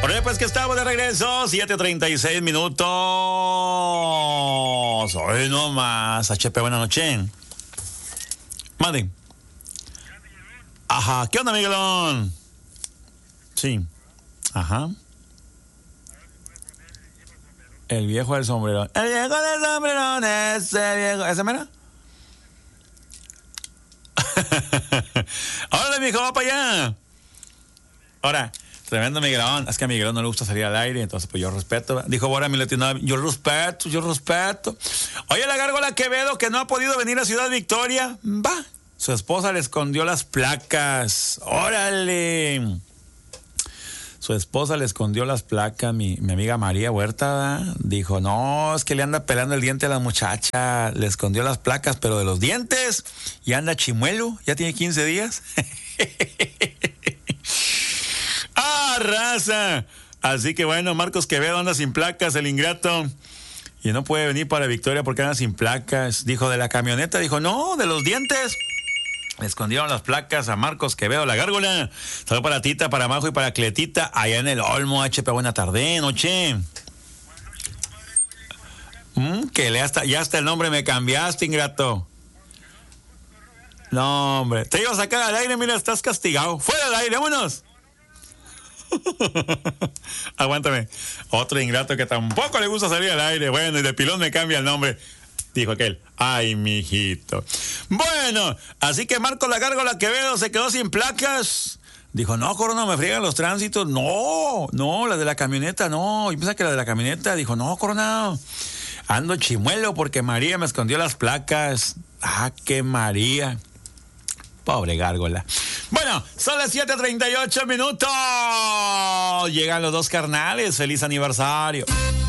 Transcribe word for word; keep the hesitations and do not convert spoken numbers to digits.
Oye, pues que estamos de regreso, siete treinta y seis minutos. Hoy no más. H P, buena noche. Mande. Ajá, ¿qué onda, Miguelón? Sí. Ajá. El viejo del sombrerón. El viejo del sombrerón, ese viejo. ¿Ese mera? Órale, mijo, va para allá. Ahora, tremendo Miguelón. Es que a Miguelón no le gusta salir al aire, entonces pues yo respeto. Dijo Bora mi latino, yo respeto, yo respeto. Oye, la gárgola Quevedo, que no ha podido venir a Ciudad Victoria. Va. Su esposa le escondió las placas. Órale. Su esposa le escondió las placas, mi, mi amiga María Huerta, ¿verdad? Dijo, no, es que le anda pelando el diente a la muchacha, le escondió las placas, pero de los dientes, y anda chimuelo, ya tiene quince días. ¡Ah, raza! Así que bueno, Marcos Quevedo anda sin placas, el ingrato, y no puede venir para Victoria porque anda sin placas. Dijo, de la camioneta, dijo, no, de los dientes. Le escondieron las placas a Marcos Quevedo, la gárgola. Saludos para Tita, para Majo y para Cletita, allá en el Olmo. H P, buena tarde, noche. Mm, que le hasta, ya hasta el nombre me cambiaste, ingrato. No, hombre, te iba a sacar al aire, mira, estás castigado. Fuera del aire, vámonos. Aguántame. Otro ingrato que tampoco le gusta salir al aire. Bueno, y de pilón me cambia el nombre. Dijo aquel, ay, mijito. Bueno, así que Marcos la Gárgola Quevedo se quedó sin placas. Dijo, no, Corona, me friegan los tránsitos. No, no, la de la camioneta, no. Yo pensaba que la de la camioneta. Dijo, no, Corona, ando chimuelo porque María me escondió las placas. Ah, qué María. Pobre gárgola. Bueno, son las siete treinta y ocho minutos. Llegan los dos carnales. Feliz aniversario.